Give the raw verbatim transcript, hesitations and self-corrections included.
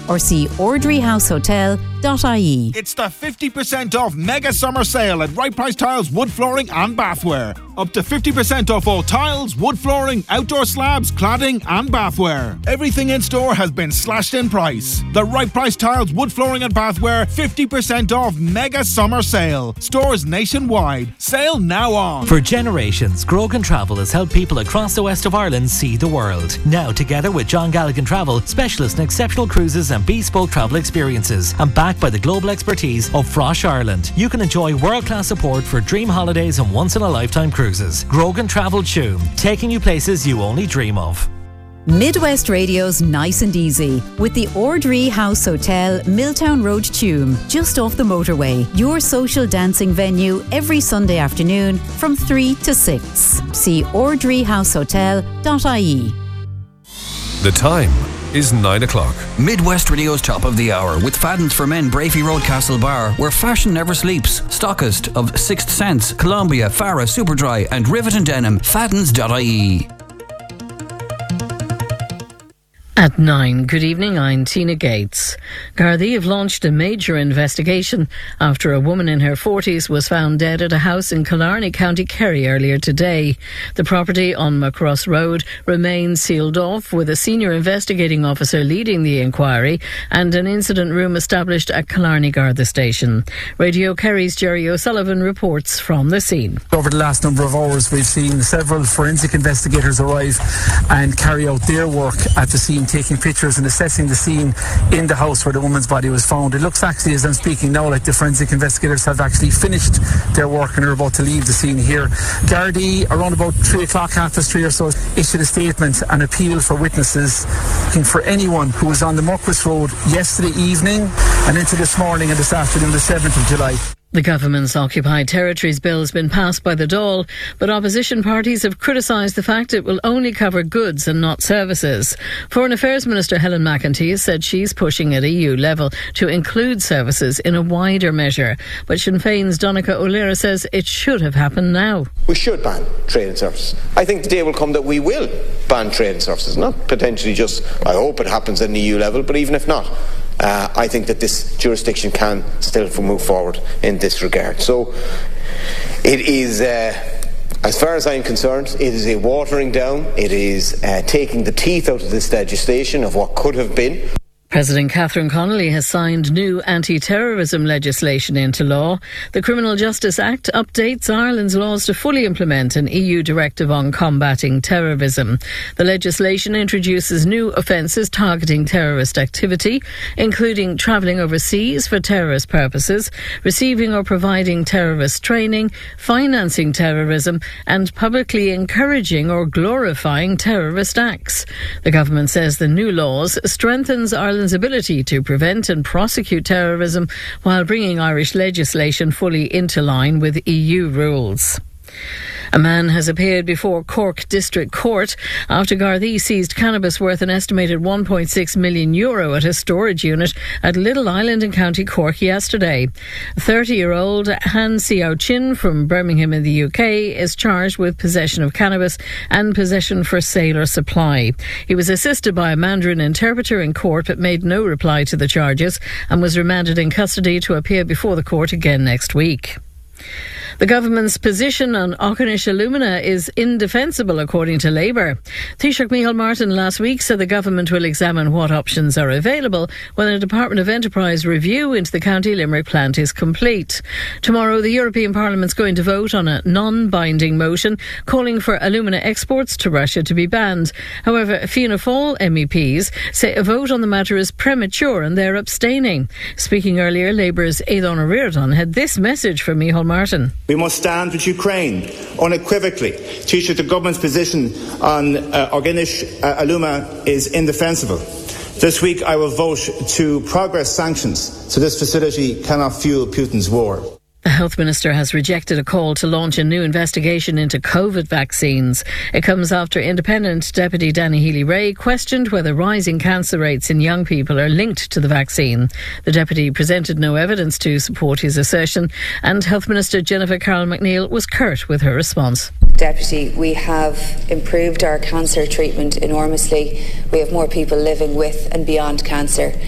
or see ordry house hotel dot I E. It's the fifty percent off mega summer sale at Right Price Tiles wood flooring and bathware. Up to fifty percent off all tiles, wood flooring, outdoor slabs, cladding and bathware. Everything in store has been slashed in price. The Right Price Tiles wood flooring and bathware fifty percent off mega summer sale. Stores nationwide. Sale now on. For generations, Grogan Travel has helped people across the west of Ireland see the world. Now, together with John Galligan Travel, specialists in exceptional cruises and bespoke travel experiences, and backed by the global expertise of Frosh Ireland, you can enjoy world-class support for dream holidays and once-in-a-lifetime cruises. Grogan Travel Tuam, taking you places you only dream of. Midwest Radio's Nice and Easy with the Ordry House Hotel, Milltown Road, Tuam, just off the motorway. Your social dancing venue every Sunday afternoon from three to six. See ordry house hotel dot I E. The time is nine o'clock. Midwest Radio's top of the hour with Fadden's for Men, Brafey Road, Castle Bar, where fashion never sleeps. Stockist of Sixth Sense, Columbia, Farah, Superdry and Rivet and Denim. Faddens dot I E. At nine, good evening, I'm Tina Gates. Gardaí have launched a major investigation after a woman in her forties was found dead at a house in Killarney, County Kerry earlier today. The property on Macross Road remains sealed off, with a senior investigating officer leading the inquiry and an incident room established at Killarney Garda Station. Radio Kerry's Jerry O'Sullivan reports from the scene. Over the last number of hours, we've seen several forensic investigators arrive and carry out their work at the scene, taking pictures and assessing the scene in the house where the woman's body was found. It looks actually, as I'm speaking now, like the forensic investigators have actually finished their work and are about to leave the scene here. Gardaí, around about three o'clock, half past three or so, issued a statement and appeal for witnesses, looking for anyone who was on the Muckross Road yesterday evening and into this morning and this afternoon, the seventh of July. The government's Occupied Territories Bill has been passed by the Dáil, but opposition parties have criticised the fact it will only cover goods and not services. Foreign Affairs Minister Helen McEntee has said she's pushing at E U level to include services in a wider measure, but Sinn Féin's Donncha O'Leary says it should have happened now. We should ban trade and services. I think the day will come that we will ban trade and services, not potentially just, I hope it happens at an E U level, but even if not, Uh, I think that this jurisdiction can still move forward in this regard. So it is, uh, as far as I'm concerned, it is a watering down. It is uh, taking the teeth out of this legislation of what could have been. President Catherine Connolly has signed new anti-terrorism legislation into law. The Criminal Justice Act updates Ireland's laws to fully implement an E U directive on combating terrorism. The legislation introduces new offences targeting terrorist activity, including travelling overseas for terrorist purposes, receiving or providing terrorist training, financing terrorism, and publicly encouraging or glorifying terrorist acts. The government says the new laws strengthens Ireland's ability to prevent and prosecute terrorism while bringing Irish legislation fully into line with E U rules. A man has appeared before Cork District Court after Gardaí seized cannabis worth an estimated one point six million euro at a storage unit at Little Island in County Cork yesterday. thirty-year-old Han Xiao Chin from Birmingham in the U K is charged with possession of cannabis and possession for sale or supply. He was assisted by a Mandarin interpreter in court but made no reply to the charges and was remanded in custody to appear before the court again next week. The government's position on Auchinish Alumina is indefensible, according to Labour. Taoiseach Micheál Martin last week said the government will examine what options are available when a Department of Enterprise review into the County Limerick plant is complete. Tomorrow, the European Parliament's going to vote on a non-binding motion calling for alumina exports to Russia to be banned. However, Fianna Fáil M E Ps say a vote on the matter is premature and they're abstaining. Speaking earlier, Labour's Aidan O'Riordan had this message from Micheál Martin. We must stand with Ukraine unequivocally. Taoiseach, the government's position on uh, Auchinish uh, Alumina is indefensible. This week I will vote to progress sanctions so this facility cannot fuel Putin's war. The Health Minister has rejected a call to launch a new investigation into COVID vaccines. It comes after Independent Deputy Danny Healy-Rae questioned whether rising cancer rates in young people are linked to the vaccine. The Deputy presented no evidence to support his assertion, and Health Minister Jennifer Carroll-MacNeill was curt with her response. Deputy, we have improved our cancer treatment enormously. We have more people living with and beyond cancer.